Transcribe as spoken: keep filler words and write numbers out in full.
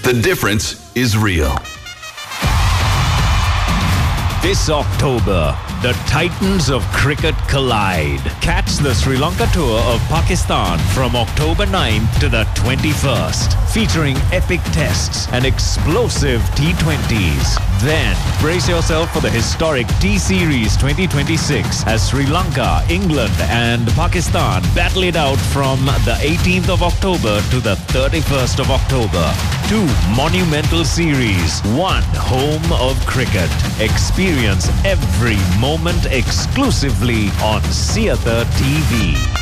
The difference is real. This October, the Titans of cricket collide. Catch the Sri Lanka tour of Pakistan from October ninth to the twenty-first, featuring epic tests and explosive T twenties. Then, brace yourself for the historic T-Series twenty twenty-six as Sri Lanka, England and Pakistan battle it out from the eighteenth of October to the thirty-first of October. Two monumental series, one home of cricket. Experience every moment exclusively on Siatha T V.